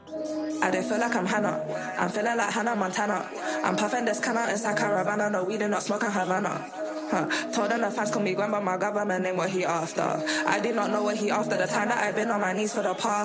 I don't feel like I'm Hannah. I'm feeling like Hannah Montana. I'm puffing this canna inside caravana. No, we do not smoke in Havana. Told them the fans call me Gwen, but my government name what he after. I did not know what he after. The time that I've been on my knees for the past